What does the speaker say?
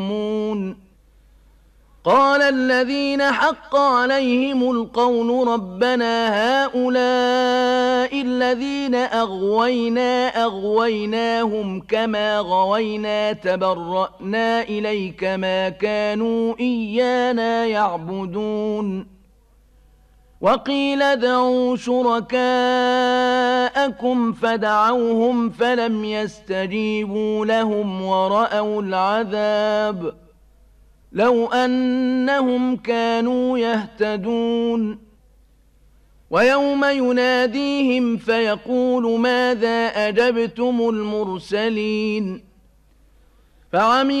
قال الذين حق عليهم القول ربنا هؤلاء الذين أغويناهم كما غوينا تبرأنا إليك ما كانوا إيانا يعبدون وقيل ادعوا شركاءكم فدعوهم فلم يستجيبوا لهم ورأوا العذاب لو أنهم كانوا يهتدون ويوم يناديهم فيقول ماذا أجبتم المرسلين فعمي